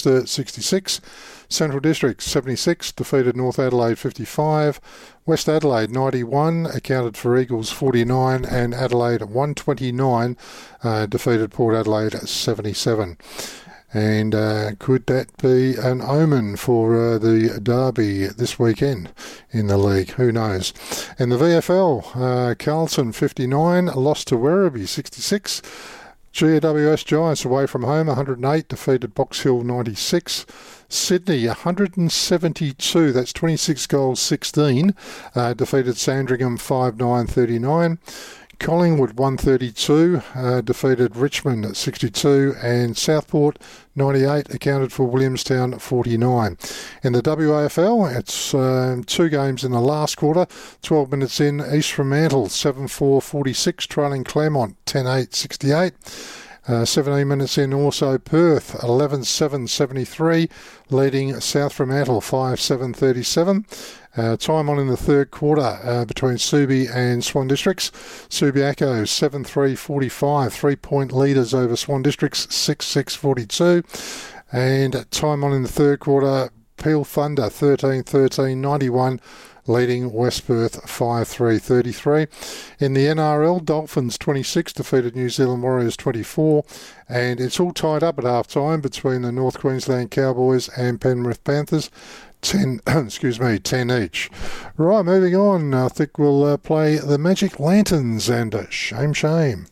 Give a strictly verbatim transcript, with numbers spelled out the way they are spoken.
uh, sixty-six. Central District seventy-six, defeated North Adelaide fifty-five. West Adelaide ninety-one, accounted for Eagles forty-nine, and Adelaide one twenty-nine, uh, defeated Port Adelaide seventy-seven. And uh, could that be an omen for uh, the derby this weekend in the league? Who knows? In the V F L, uh, Carlton fifty-nine, lost to Werribee sixty-six. G W S Giants away from home one hundred eight, defeated Box Hill ninety-six. Sydney one hundred seventy-two, that's twenty-six goals sixteen, uh, defeated Sandringham five nine thirty-nine. Collingwood one thirty-two, uh, defeated Richmond at sixty-two, and Southport ninety-eight, accounted for Williamstown forty-nine. In the W A F L, it's uh, two games in the last quarter. twelve minutes in, East Fremantle seven four forty-six, trailing Claremont ten eight sixty-eight. Uh, seventeen minutes in, also Perth eleven seven seventy-three, leading South Fremantle five seven thirty-seven. Uh, time on in the third quarter uh, between Subi and Swan Districts. Subiaco seven three forty-five, three-point leaders over Swan Districts six six forty-two. And time on in the third quarter, Peel Thunder thirteen thirteen ninety-one, leading West Perth five three thirty-three. In the N R L, Dolphins twenty-six, defeated New Zealand Warriors twenty-four. And it's all tied up at half-time between the North Queensland Cowboys and Penrith Panthers. ten, excuse me, ten each. Right, moving on. I think we'll uh, play the Magic Lanterns and uh, Shame Shame.